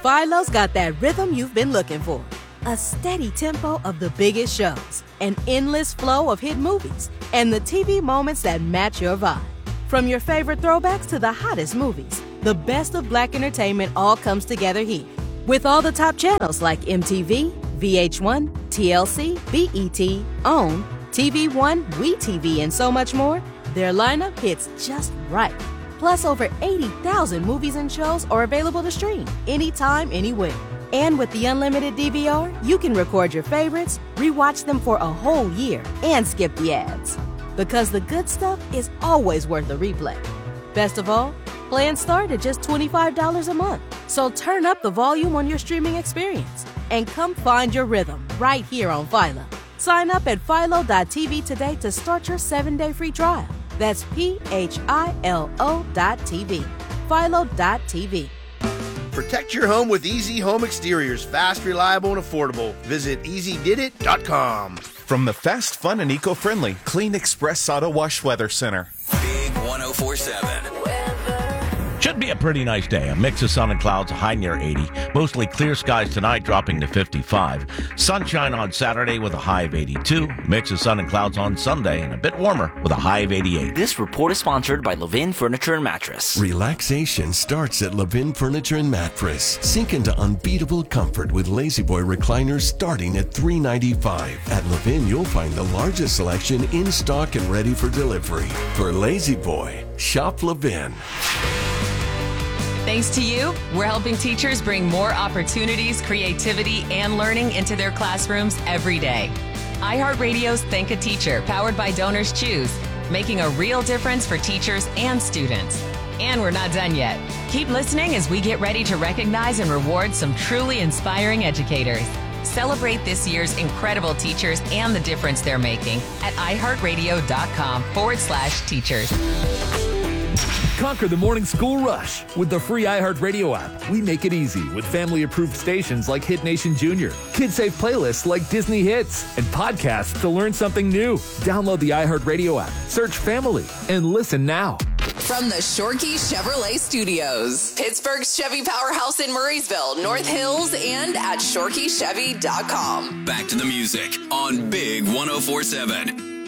Philo's got that rhythm you've been looking for. A steady tempo of the biggest shows, an endless flow of hit movies, and the TV moments that match your vibe. From your favorite throwbacks to the hottest movies, the best of Black entertainment all comes together here. With all the top channels like MTV, VH1, TLC, BET, OWN, TV One, WeTV, and so much more, their lineup hits just right. Plus, over 80,000 movies and shows are available to stream anytime, anywhere. And with the unlimited DVR, you can record your favorites, rewatch them for a whole year, and skip the ads. Because the good stuff is always worth a replay. Best of all, plans start at just $25 a month. So turn up the volume on your streaming experience and come find your rhythm right here on Philo. Sign up at philo.tv today to start your 7-day free trial. That's PHILO.TV. Philo.tv. Protect your home with Easy Home Exteriors. Fast, reliable, and affordable. Visit EasyDidIt.com. From the fast, fun, and eco-friendly Clean Express Auto Wash Weather Center. Big 104.7. Should be a pretty nice day. A mix of sun and clouds, a high near 80. Mostly clear skies tonight, dropping to 55. Sunshine on Saturday with a high of 82. Mix of sun and clouds on Sunday and a bit warmer with a high of 88. This report is sponsored by Levin Furniture and Mattress. Relaxation starts at Levin Furniture and Mattress. Sink into unbeatable comfort with La-Z-Boy recliners starting at $395. At Levin, you'll find the largest selection in stock and ready for delivery. For La-Z-Boy, shop Levin. Thanks to you, we're helping teachers bring more opportunities, creativity, and learning into their classrooms every day. iHeartRadio's Think a Teacher, powered by Donors Choose, making a real difference for teachers and students. And we're not done yet. Keep listening as we get ready to recognize and reward some truly inspiring educators. Celebrate this year's incredible teachers and the difference they're making at iHeartRadio.com/teachers. Conquer the morning school rush with the free iHeartRadio app. We make it easy with family-approved stations like Hit Nation Junior, kid-safe playlists like Disney Hits, and podcasts to learn something new. Download the iHeartRadio app, search Family, and listen now. From the Shorkey Chevrolet Studios, Pittsburgh's Chevy powerhouse in Murraysville, North Hills, and at ShorkeyChevy.com. Back to the music on Big 104.7.